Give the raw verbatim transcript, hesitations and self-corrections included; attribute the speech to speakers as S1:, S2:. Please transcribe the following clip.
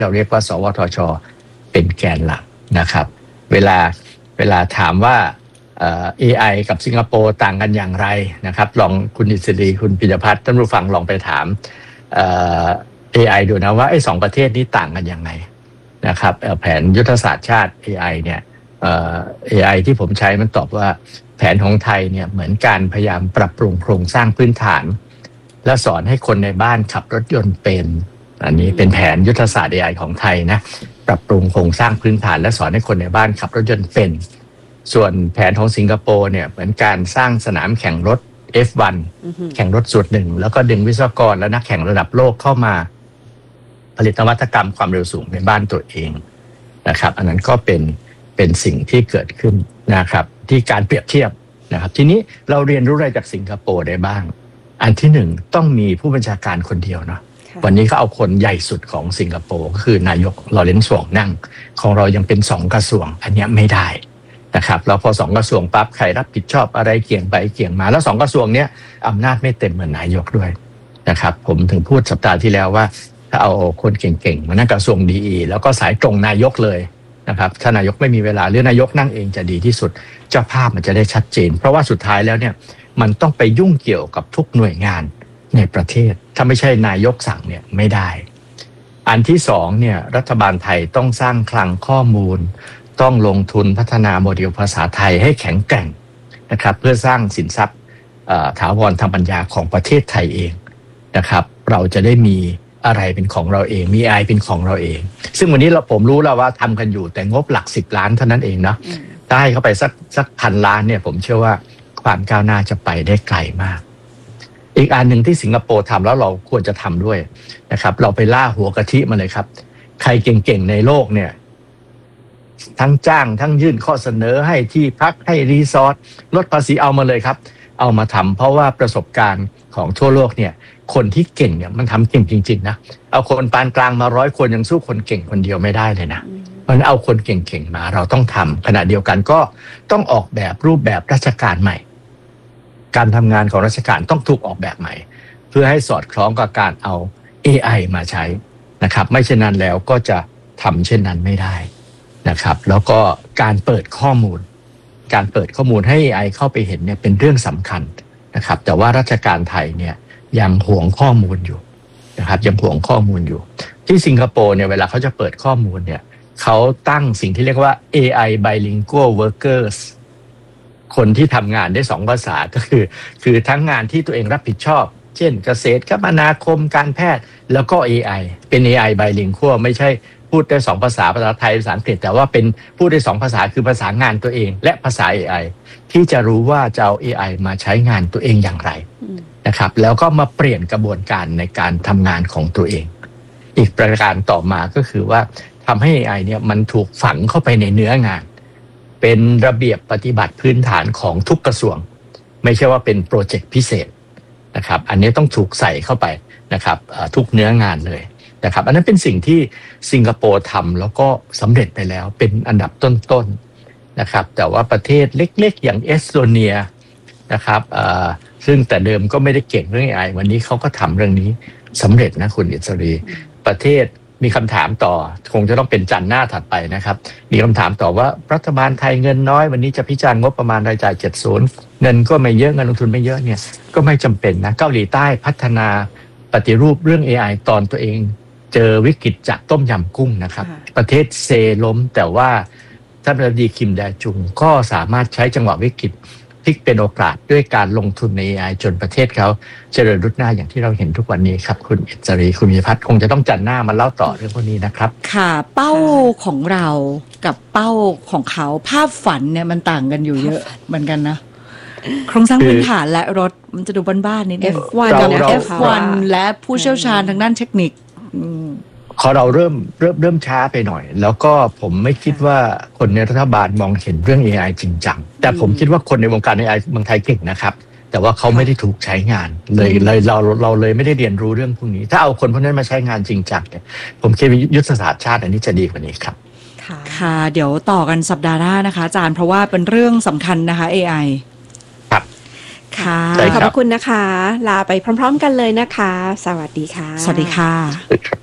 S1: เราเรียกว่าสวทช.เป็นแกนหลักนะครับเวลาเวลาถามว่าเอ่อ เอ ไอ กับสิงคโปร์ต่างกันอย่างไรนะครับลองคุณอิสรีคุณปิยพัฒน์ท่านผู้ฟังลองไปถามเอ่อ เอ ไอ ดูนะว่าไอ้สองประเทศนี้ต่างกันยังไงนะครับแผนยุทธศาสตร์ชาติ เอ ไอ เนี่ยเอ่อ เอ ไอ ที่ผมใช้มันตอบว่าแผนของไทยเนี่ยเหมือนการพยายามปรับปรุงโครงสร้างพื้นฐานและสอนให้คนในบ้านขับรถยนต์เป็นอันนี้เป็นแผนยุทธศาสตร์ เอ ไอ ของไทยนะปรับปรุงโครงสร้างพื้นฐานและสอนให้คนในบ้านขับรถยนต์เป็นส่วนแผนของสิงคโปร์เนี่ยเหมือนการสร้างสนามแข่งรถ เอฟ วัน แข่งรถสูตรหนึ่งแล้วก็ดึงวิศวกรและนักแข่งระดับโลกเข้ามาผลิตนวัตกรรมความเร็วสูงในบ้านตัวเองนะครับอันนั้นก็เป็นเป็นสิ่งที่เกิดขึ้นนะครับที่การเปรียบเทียบนะครับทีนี้เราเรียนรู้อะไรจากสิงคโปร์ได้บ้างอันที่หนึ่งต้องมีผู้บัญชาการคนเดียวเนาะวันนี้เขาเอาคนใหญ่สุดของสิงคโปร์ก็คือนายกลอเรนซ์ สวงนั่งของเรายังเป็นสองกระทรวงอันนี้ไม่ได้นะครับแล้วพอสองกระทรวงปั๊บใครรับผิดชอบอะไรเกี่ยงไปเกี่ยงมาแล้วสองกระทรวงเนี้ยอำนาจไม่เต็มเหมือนนายกด้วยนะครับผมถึงพูดสัปดาห์ที่แล้วว่าถ้าเอาคนเก่งๆมานั่งกระทรวงดีอีแล้วก็สายตรงนายกเลยนะครับถ้านายกไม่มีเวลาหรือนายกนั่งเองจะดีที่สุดเจ้าภาพมันจะได้ชัดเจนเพราะว่าสุดท้ายแล้วเนี่ยมันต้องไปยุ่งเกี่ยวกับทุกหน่วยงานในประเทศถ้าไม่ใช่นายกสั่งเนี่ยไม่ได้อันที่สองเนี่ยรัฐบาลไทยต้องสร้างคลังข้อมูลต้องลงทุนพัฒนาโมเดลภาษาไทยให้แข็งแกร่งนะครับเพื่อสร้างสินทรัพย์ถาวรทางปัญญาของประเทศไทยเองนะครับเราจะได้มีอะไรเป็นของเราเองมี เอ ไอ เป็นของเราเองซึ่งวันนี้เราผมรู้แล้วว่าทำกันอยู่แต่งบหลักสิบล้านเท่านั้นเองนะได้เข้าไปสักสักพันล้านเนี่ยผมเชื่อว่าความก้าวหน้าจะไปได้ไกลมากอีกอันหนึ่งที่สิงคโปร์ทำแล้วเราควรจะทำด้วยนะครับเราไปล่าหัวกะทิมาเลยครับใครเก่งๆในโลกเนี่ยทั้งจ้างทั้งยื่นข้อเสนอให้ที่พักให้รีสอร์ทลดภาษีเอามาเลยครับเอามาทำเพราะว่าประสบการณ์ของทั่วโลกเนี่ยคนที่เก่งเนี่ยมันทำเก่งจริงๆนะเอาคนปานกลางมาร้อยคนยังสู้คนเก่งคนเดียวไม่ได้เลยนะเพราะฉะนั้นเอาคนเก่งๆมาเราต้องทำขณะเดียวกันก็ต้องออกแบบรูปแบบราชการใหม่การทำงานของราชการต้องถูกออกแบบใหม่เพื่อให้สอดคล้องกับการเอา เอ ไอ มาใช้นะครับไม่เช่นนั้นแล้วก็จะทำเช่นนั้นไม่ได้นะครับแล้วก็การเปิดข้อมูลการเปิดข้อมูลให้ เอ ไอ เข้าไปเห็นเนี่ยเป็นเรื่องสำคัญนะครับแต่ว่าราชการไทยเนี่ยยังห่วงข้อมูลอยู่นะครับยังห่วงข้อมูลอยู่ที่สิงคโปร์เนี่ยเวลาเขาจะเปิดข้อมูลเนี่ยเขาตั้งสิ่งที่เรียกว่า เอ ไอ Bilingual Workers คนที่ทำงานได้สองภาษาก็คือคือทั้งงานที่ตัวเองรับผิดชอบเช่นเกษตรคมนาคมการแพทย์แล้วก็ เอ ไอ เป็น เอ ไอ Bilingual ไม่ใช่พูดได้สองภาษาภาษาไทยภาษาอังกฤษแต่ว่าเป็นพูดได้สองภาษาคือภาษางานตัวเองและภาษา เอ ไอ ที่จะรู้ว่าจะเอา เอ ไอ มาใช้งานตัวเองอย่างไรนะครับแล้วก็มาเปลี่ยนกระบวนการในการทำงานของตัวเองอีกประการต่อมาก็คือว่าทำให้ เอ ไอ เนี่ยมันถูกฝังเข้าไปในเนื้องานเป็นระเบียบปฏิบัติพื้นฐานของทุกกระทรวงไม่ใช่ว่าเป็นโปรเจกต์พิเศษนะครับอันนี้ต้องถูกใส่เข้าไปนะครับทุกเนื้องานเลยนะครับอันนั้นเป็นสิ่งที่สิงคโปร์ทำแล้วก็สำเร็จไปแล้วเป็นอันดับต้นๆนะครับแต่ว่าประเทศเล็กๆอย่างเอสโตเนียนะครับซึ่งแต่เดิมก็ไม่ได้เก่งเรื่อง เอ ไอ วันนี้เขาก็ทำเรื่องนี้สำเร็จนะคุณอิสรีประเทศมีคำถามต่อคงจะต้องเป็นจันทร์หน้าถัดไปนะครับมีคำถามต่อว่ารัฐบาลไทยเงินน้อยวันนี้จะพิจารณางบประมาณรายจ่ายเจ็ดสิบเงินก็ไม่เยอะเงินลงทุนไม่เยอะเนี่ยก็ไม่จำเป็นนะเกาหลีใต้พัฒนาปฏิรูปเรื่อง เอ ไอ ตอนตัวเองเจอวิกฤตจากต้มยำกุ้งนะครับประเทศเซล้มแต่ว่าท่านประธานาธิบดีคิมแดจุงก็สามารถใช้จังหวะวิกฤตพลิกเป็นโอกาสด้วยการลงทุนใน เอ ไอ จนประเทศเขาเจริญรุ่งเรืองอย่างที่เราเห็นทุกวันนี้ครับคุณอิสรีคุณมิพัฒน์คงจะต้องจันหน้ามาเล่าต่อเรื่องพวกนี้นะครับ
S2: ค่ะเป้าของเรากับเป้าของเขาภาพฝันเนี่ยมันต่างกันอยู่เยอะเหมือนกันนะโครงสร้างพื้นฐานและรถมันจะดูบ้านๆนิดนึง
S3: เอฟ วัน
S2: กับ เอฟ วัน และผู้เชี่ยวชาญทางด้านเทคนิค
S1: ขอเราเริ่มเริ่มเริ่มช้าไปหน่อยแล้วก็ผมไม่คิดว่าคนในรัฐบาลมองเห็นเรื่อง เอ ไอ จริงจังแต่ผมคิดว่าคนในวงการ เอ ไอ เมืองไทยเก่งนะครับแต่ว่าเขาไม่ได้ถูกใช้งานเลยเลยเราเราเลยไม่ได้เรียนรู้เรื่องพวกนี้ถ้าเอาคนพวกนั้นมาใช้งานจริงจังเนี่ยผมคิดว่ายุทธศาสตร์ชาติอันนี้จะดีกว่านี้ครับ
S2: ค่ะเดี๋ยวต่อกันสัปดาห์หน้านะคะอาจารย์เพราะว่าเป็นเรื่องสำคัญนะคะ เอ ไอ
S1: ครับ
S2: ค่ะ
S3: ขอบคุณนะคะลาไปพร้อมๆกันเลยนะคะสวัสดีค่ะ
S2: สวัสดีค่ะ